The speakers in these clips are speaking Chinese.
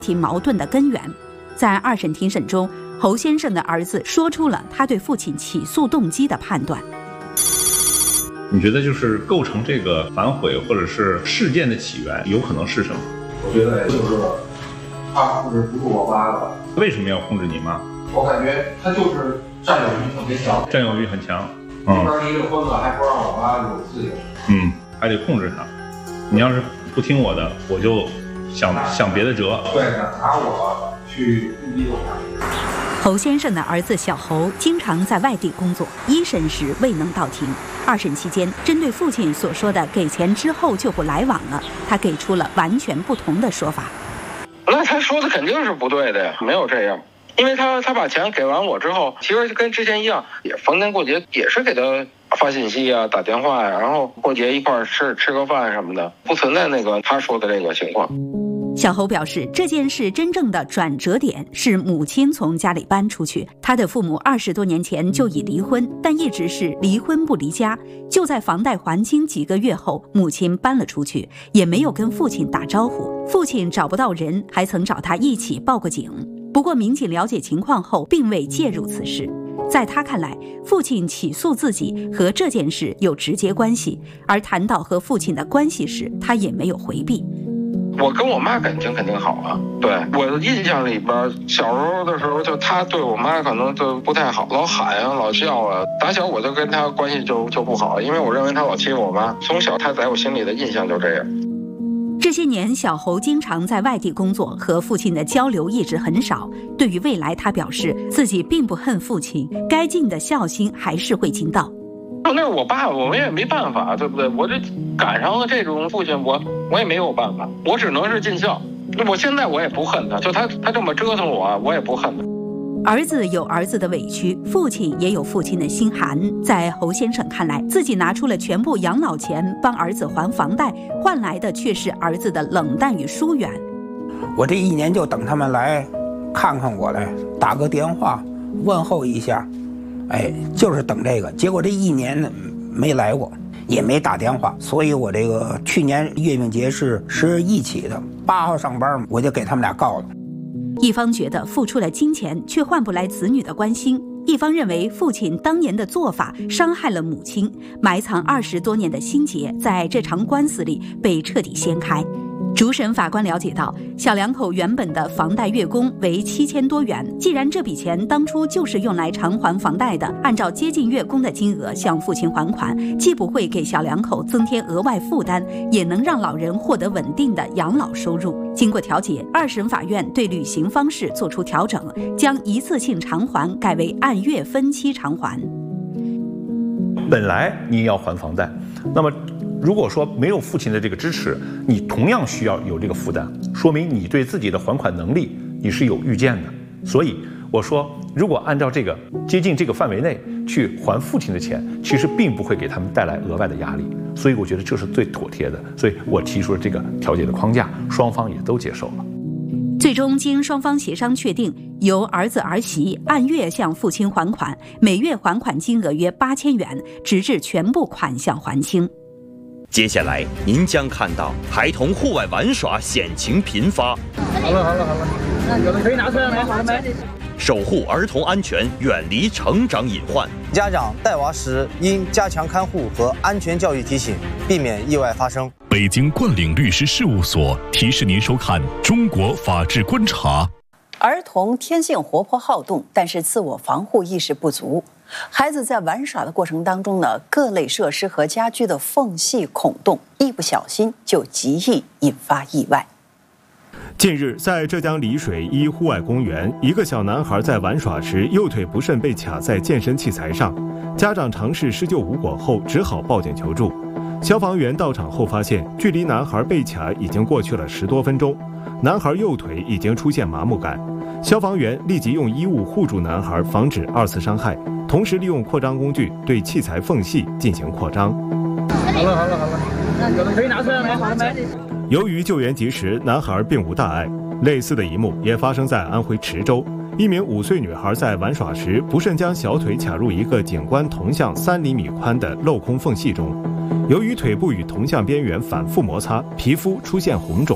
其矛盾的根源。在二审庭审中，侯先生的儿子说出了他对父亲起诉动机的判断。 你觉得就是构成这个反悔或者是事件的起源有可能是什么？ 我觉得就是他控制不住我妈了。 为什么要控制你妈？ 我感觉他就是占有欲特别强。 占有欲很强。 一边离了婚了，还不让我妈有自由。 还得控制她。你要是不听我的，我就想别的辙。 对，拿我去攻击我妈。 侯先生的儿子小侯经常在外地工作，一审时未能到庭。二审期间，针对父亲所说的给钱之后就不来往了，他给出了完全不同的说法。 那他说的肯定是不对的呀，没有这样。因为他把钱给完我之后，其实跟之前一样，也逢年过节也是给他发信息啊、打电话呀，然后过节一块儿吃个饭什么的，不存在那个他说的这个情况。 小侯表示，这件事真正的转折点是母亲从家里搬出去。他的父母20多年前就已离婚，但一直是离婚不离家。就在房贷还清几个月后，母亲搬了出去，也没有跟父亲打招呼。父亲找不到人，还曾找他一起报过警。不过民警了解情况后，并未介入此事。在他看来，父亲起诉自己和这件事有直接关系，而谈到和父亲的关系时，他也没有回避。 我跟我妈感情肯定好啊，对，我的印象里边，小时候的时候就他对我妈可能就不太好，老喊啊，老叫啊，打小我就跟他关系就不好，因为我认为他老欺负我妈，从小他在我心里的印象就这样。 这些年，小侯经常在外地工作，和父亲的交流一直很少。对于未来，他表示自己并不恨父亲，该尽的孝心还是会尽到。 那是我爸，我们也没办法，对不对？我这赶上了这种父亲，我也没有办法，我只能是尽孝。我现在我也不恨他，就他这么折腾我也不恨他。 儿子有儿子的委屈，父亲也有父亲的心寒。在侯先生看来，自己拿出了全部养老钱帮儿子还房贷，换来的却是儿子的冷淡与疏远。 我这1年就等他们来看看我来，打个电话问候一下，就是等这个。结果这1年没来过，也没打电话，所以我这个去年月饼节是一起的，8号上班我就给他们俩告了。 一方觉得付出了金钱却换不来子女的关心，一方认为父亲当年的做法伤害了母亲，埋藏20多年的心结在这场官司里被彻底掀开。主审法官了解到，小两口原本的房贷月供为7000多元，既然这笔钱当初就是用来偿还房贷的，按照接近月供的金额向父亲还款，既不会给小两口增添额外负担，也能让老人获得稳定的养老收入。经过调解，二审法院对履行方式作出调整，将一次性偿还改为按月分期偿还。 本来你要还房贷，那么如果说没有父亲的这个支持，你同样需要有这个负担，说明你对自己的还款能力你是有预见的。所以我说，如果按照这个接近这个范围内去还父亲的钱，其实并不会给他们带来额外的压力。所以我觉得这是最妥帖的。所以我提出了这个调解的框架，双方也都接受了。 最终经双方协商确定，由儿子儿媳按月向父亲还款，每月还款金额约8000元，直至全部款项还清。 接下来您将看到孩童户外玩耍险情频发。 好了，可以拿出来了，好了没？ 守护儿童安全，远离成长隐患。 家长带娃时应加强看护和安全教育提醒，避免意外发生。 北京冠岭律师事务所提示您收看《中国法治观察》。 儿童天性活泼好动，但是自我防护意识不足。孩子在玩耍的过程当中呢，各类设施和家居的缝隙孔洞，一不小心就极易引发意外。 近日，在浙江丽水一户外公园，一个小男孩在玩耍时右腿不慎被卡在健身器材上，家长尝试施救无果后，只好报警求助。消防员到场后发现，距离男孩被卡已经过去了10多分钟，男孩右腿已经出现麻木感。消防员立即用衣物护住男孩，防止2次伤害，同时利用扩张工具对器材缝隙进行扩张。 好了，可以拿出来了，好了没？ 由于救援及时，男孩并无大碍。类似的一幕也发生在安徽池州，一名5岁女孩在玩耍时，不慎将小腿卡入一个景观铜像3厘米宽的镂空缝隙中。由于腿部与铜像边缘反复摩擦，皮肤出现红肿，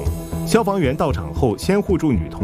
消防员到场后，先护住女童